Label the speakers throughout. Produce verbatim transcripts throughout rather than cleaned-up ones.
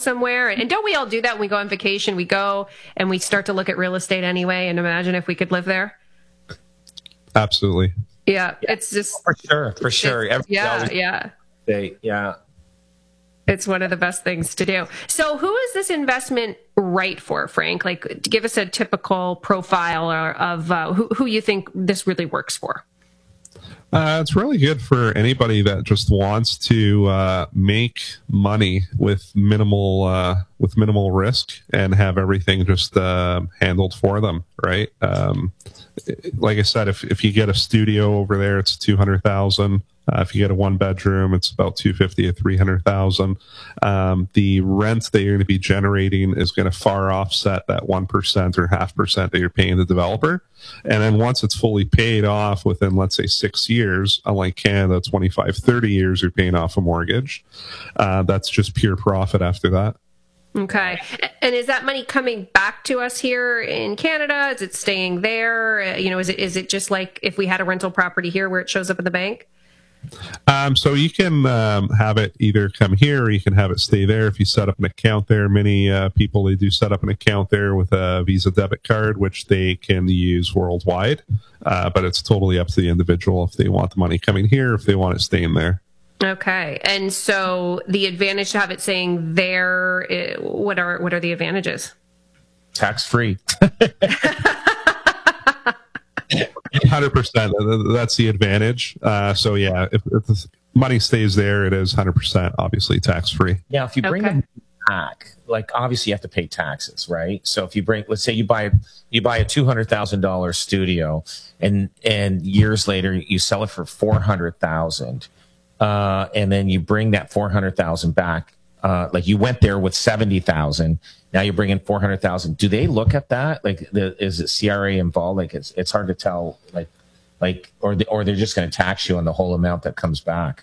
Speaker 1: somewhere. And don't we all do that when we go on vacation? We go and we start to look at real estate anyway and imagine if we could live there.
Speaker 2: Absolutely.
Speaker 1: Yeah, it's just
Speaker 3: for sure, for sure.
Speaker 1: Everybody yeah, yeah.
Speaker 3: They, yeah.
Speaker 1: It's one of the best things to do. So who is this investment right for, Frank? Like, give us a typical profile of uh, who, who you think this really works for.
Speaker 2: Uh, it's really good for anybody that just wants to uh, make money with minimal uh, with minimal risk and have everything just uh, handled for them, right? Um, like I said, if if you get a studio over there, it's two hundred thousand. Uh, if you get a one bedroom, it's about two fifty to three hundred thousand. Um, the rent that you're going to be generating is going to far offset that one percent or half percent that you're paying the developer. And then once it's fully paid off within, let's say, six years, unlike Canada, twenty-five, thirty years, you're paying off a mortgage. Uh, that's just pure profit after that.
Speaker 1: Okay. And is that money coming back to us here in Canada? Is it staying there? You know, is it is it just like if we had a rental property here where it shows up in the bank?
Speaker 2: Um, so you can um, have it either come here or you can have it stay there if you set up an account there. Many uh, people, they do set up an account there with a Visa debit card, which they can use worldwide. Uh, but it's totally up to the individual if they want the money coming here, if they want it staying there.
Speaker 1: Okay. And so the advantage to have it saying there, what are what are the advantages?
Speaker 3: Tax free.
Speaker 2: one hundred percent. That's the advantage. Uh, so yeah, if, if the money stays there, it is one hundred percent obviously tax free.
Speaker 3: Yeah, if you bring
Speaker 1: okay.
Speaker 3: them back, like obviously you have to pay taxes, right? So if you bring, let's say you buy you buy a two hundred thousand dollars studio, and and years later you sell it for four hundred thousand, uh, and then you bring that four hundred thousand back. Uh, like you went there with seventy thousand. Now you're bringing four hundred thousand. Do they look at that? Like, the, is it C R A involved? Like, it's it's hard to tell. Like, like, or the, or they're just going to tax you on the whole amount that comes back.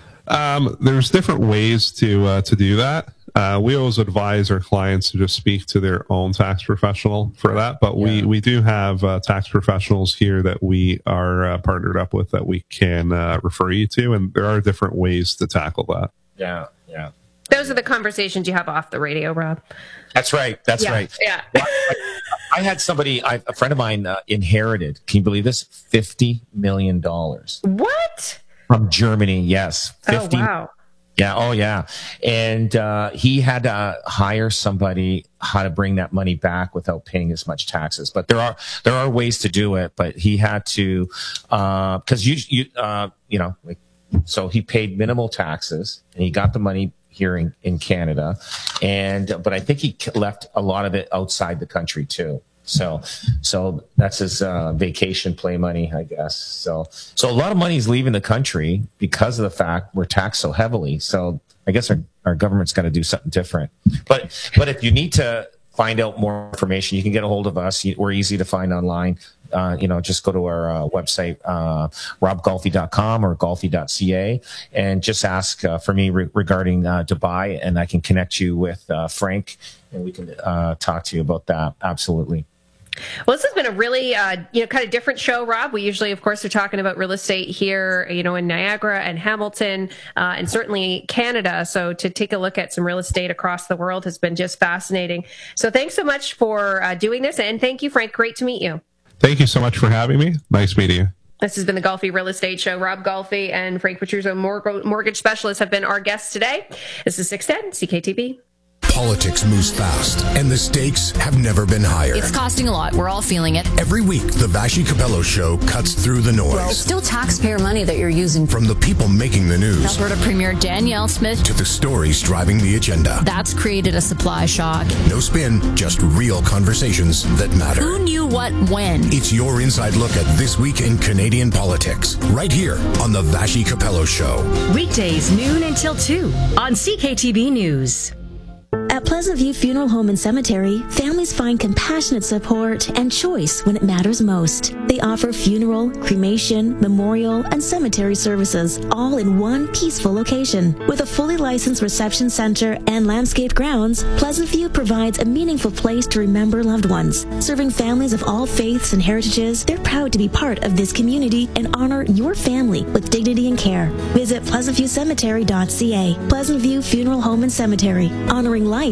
Speaker 2: Um, there's different ways to uh, to do that. Uh, we always advise our clients to just speak to their own tax professional for that. But we yeah. we do have uh, tax professionals here that we are uh, partnered up with that we can uh, refer you to, and there are different ways to tackle that.
Speaker 3: Yeah, yeah.
Speaker 1: Those are the conversations you have off the radio, Rob.
Speaker 3: That's right. That's
Speaker 1: yeah,
Speaker 3: right.
Speaker 1: Yeah.
Speaker 3: Well, I, I had somebody, I, a friend of mine, uh, inherited. Can you believe this? Fifty million dollars.
Speaker 1: What?
Speaker 3: From Germany? Yes. Fifty.
Speaker 1: Oh wow.
Speaker 3: Yeah. Oh yeah. And uh, he had to hire somebody how to bring that money back without paying as much taxes. But there are there are ways to do it. But he had to because uh, you you uh, you know like, so he paid minimal taxes and he got the money here in, in Canada, and but I think he left a lot of it outside the country too. So, so that's his uh, vacation play money, I guess. So, so a lot of money is leaving the country because of the fact we're taxed so heavily. So, I guess our our government's got to do something different. But but if you need to find out more information, you can get a hold of us. We're easy to find online. Uh, you know, just go to our uh, website, uh, rob golfi dot com or golfi dot c a, and just ask uh, for me re- regarding uh, Dubai, and I can connect you with uh, Frank, and we can uh, talk to you about that. Absolutely.
Speaker 1: Well, this has been a really, uh, you know, kind of different show, Rob. We usually, of course, are talking about real estate here, you know, in Niagara and Hamilton, uh, and certainly Canada. So to take a look at some real estate across the world has been just fascinating. So thanks so much for uh, doing this, and thank you, Frank. Great to meet you. Thank you so much for having me. Nice meeting you. This has been the Golfi Real Estate Show. Rob Golfi and Frank Petruzzo, mortgage specialist, have been our guests today. This is six ten C K T B.
Speaker 4: Politics moves fast, and the stakes have never been higher.
Speaker 5: It's costing a lot. We're all feeling it.
Speaker 4: Every week, the Vassy Capello Show cuts through the noise.
Speaker 5: Well, it's still taxpayer money that you're using.
Speaker 4: From the people making the news.
Speaker 5: Alberta Premier Danielle Smith.
Speaker 4: To the stories driving the agenda.
Speaker 5: That's created a supply shock.
Speaker 4: No spin, just real conversations that matter.
Speaker 5: Who knew what when?
Speaker 4: It's your inside look at this week in Canadian politics. Right here on the Vassy Capello Show.
Speaker 6: Weekdays, noon until two on C K T B News.
Speaker 7: At Pleasant View Funeral Home and Cemetery, families find compassionate support and choice when it matters most. They offer funeral, cremation, memorial, and cemetery services, all in one peaceful location. With a fully licensed reception center and landscaped grounds, Pleasant View provides a meaningful place to remember loved ones. Serving families of all faiths and heritages, they're proud to be part of this community and honor your family with dignity and care. Visit pleasant view cemetery dot c a. Pleasant View Funeral Home and Cemetery, honoring life